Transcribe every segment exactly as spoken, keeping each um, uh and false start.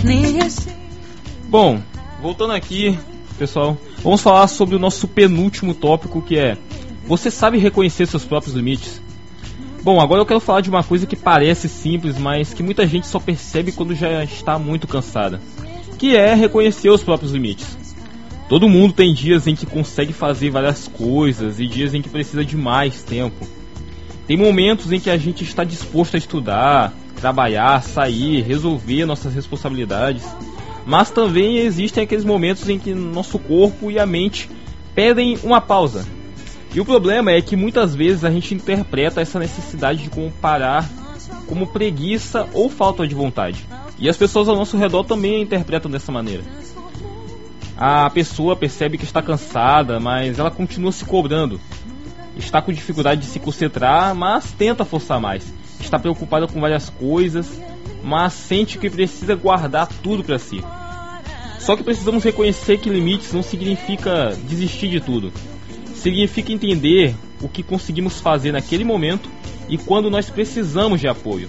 Bom, voltando aqui, pessoal, vamos falar sobre o nosso penúltimo tópico, que é: você sabe reconhecer seus próprios limites? Bom, agora eu quero falar de uma coisa que parece simples, mas que muita gente só percebe quando já está muito cansada, que é reconhecer os próprios limites. Todo mundo tem dias em que consegue fazer várias coisas e dias em que precisa de mais tempo. Tem momentos em que a gente está disposto a estudar, trabalhar, sair, resolver nossas responsabilidades. Mas também existem aqueles momentos em que nosso corpo e a mente pedem uma pausa. E o problema é que muitas vezes a gente interpreta essa necessidade de comparar como preguiça ou falta de vontade. E as pessoas ao nosso redor também a interpretam dessa maneira. A pessoa percebe que está cansada, mas ela continua se cobrando. Está com dificuldade de se concentrar, mas tenta forçar mais. Está preocupada com várias coisas, mas sente que precisa guardar tudo para si. Só que precisamos reconhecer que limites não significa desistir de tudo. Significa entender o que conseguimos fazer naquele momento e quando nós precisamos de apoio.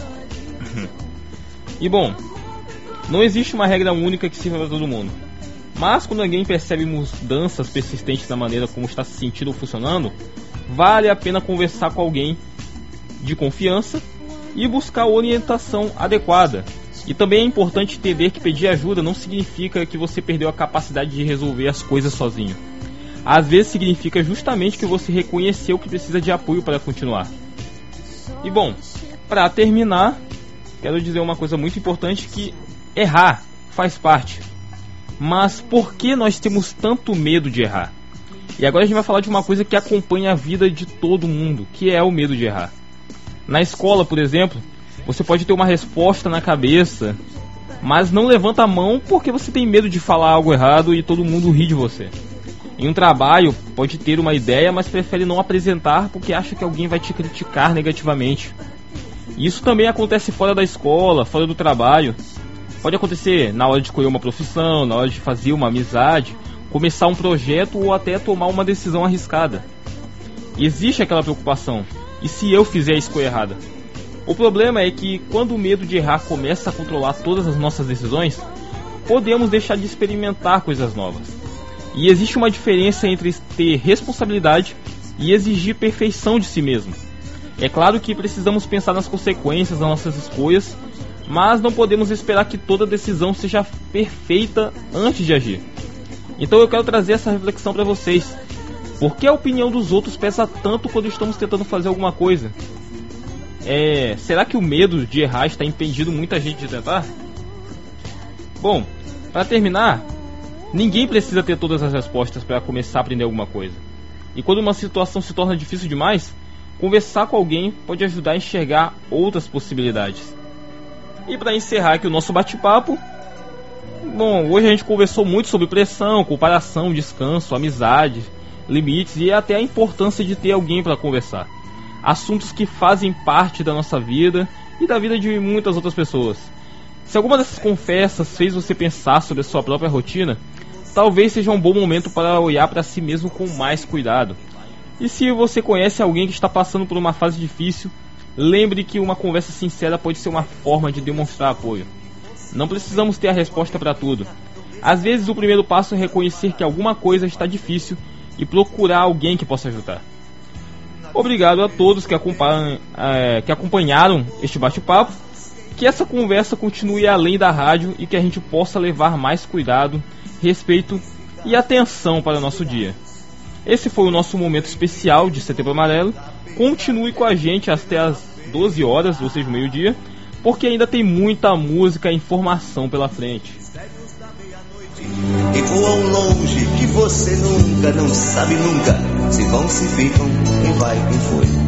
E bom, não existe uma regra única que sirva para todo mundo. Mas quando alguém percebe mudanças persistentes na maneira como está se sentindo ou funcionando, vale a pena conversar com alguém de confiança e buscar orientação adequada. E também é importante entender que pedir ajuda não significa que você perdeu a capacidade de resolver as coisas sozinho. Às vezes significa justamente que você reconheceu que precisa de apoio para continuar. E bom, para terminar, quero dizer uma coisa muito importante, que errar faz parte. Mas por que nós temos tanto medo de errar? E agora a gente vai falar de uma coisa que acompanha a vida de todo mundo, que é o medo de errar. Na escola, por exemplo, você pode ter uma resposta na cabeça, mas não levanta a mão porque você tem medo de falar algo errado e todo mundo ri de você. Em um trabalho, pode ter uma ideia, mas prefere não apresentar porque acha que alguém vai te criticar negativamente. Isso também acontece fora da escola, fora do trabalho. Pode acontecer na hora de escolher uma profissão, na hora de fazer uma amizade, começar um projeto ou até tomar uma decisão arriscada. Existe aquela preocupação: e se eu fizer a escolha errada? O problema é que quando o medo de errar começa a controlar todas as nossas decisões, podemos deixar de experimentar coisas novas. E existe uma diferença entre ter responsabilidade e exigir perfeição de si mesmo. É claro que precisamos pensar nas consequências das nossas escolhas, mas não podemos esperar que toda decisão seja perfeita antes de agir. Então eu quero trazer essa reflexão para vocês. Por que a opinião dos outros pesa tanto quando estamos tentando fazer alguma coisa? É, será que o medo de errar está impedindo muita gente de tentar? Bom, para terminar, ninguém precisa ter todas as respostas para começar a aprender alguma coisa. E quando uma situação se torna difícil demais, conversar com alguém pode ajudar a enxergar outras possibilidades. E para encerrar aqui o nosso bate-papo, bom, hoje a gente conversou muito sobre pressão, comparação, descanso, amizade, limites e até a importância de ter alguém para conversar. Assuntos que fazem parte da nossa vida e da vida de muitas outras pessoas. Se alguma dessas conversas fez você pensar sobre a sua própria rotina, talvez seja um bom momento para olhar para si mesmo com mais cuidado. E se você conhece alguém que está passando por uma fase difícil, lembre que uma conversa sincera pode ser uma forma de demonstrar apoio. Não precisamos ter a resposta para tudo. Às vezes o primeiro passo é reconhecer que alguma coisa está difícil e procurar alguém que possa ajudar. Obrigado a todos que, acompanham, é, que acompanharam este bate-papo. Que essa conversa continue além da rádio e que a gente possa levar mais cuidado, respeito e atenção para o nosso dia. Esse foi o nosso momento especial de Setembro Amarelo. Continue com a gente até as doze horas, ou seja, meio-dia, porque ainda tem muita música e informação pela frente. Que voam longe, que você nunca, não sabe nunca, se vão, se ficam, quem vai, quem foi.